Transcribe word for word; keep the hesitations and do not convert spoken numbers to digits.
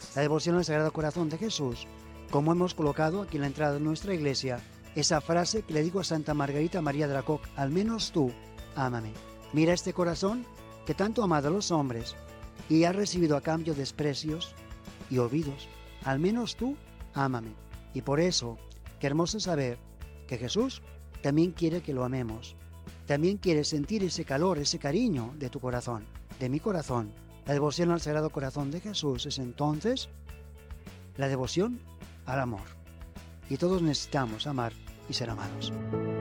La devoción al Sagrado Corazón de Jesús, como hemos colocado aquí en la entrada de nuestra iglesia, esa frase que le digo a Santa Margarita María de Alacoque: al menos tú, ámame. Mira este corazón que tanto ha amado a los hombres y ha recibido a cambio desprecios y olvidos. Al menos tú, ámame. Y por eso, qué hermoso saber que Jesús también quiere que lo amemos. También quiere sentir ese calor, ese cariño de tu corazón, de mi corazón. La devoción al Sagrado Corazón de Jesús es entonces la devoción al amor. Y todos necesitamos amar y ser amados.